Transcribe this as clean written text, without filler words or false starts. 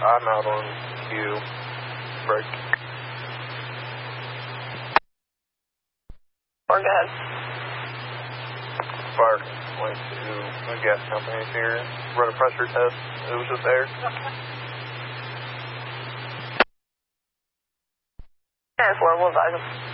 I'm out on Q. Break. Or go ahead. Fire went to the gas company here. Run a pressure test. It was just air. And 4, we'll advise them.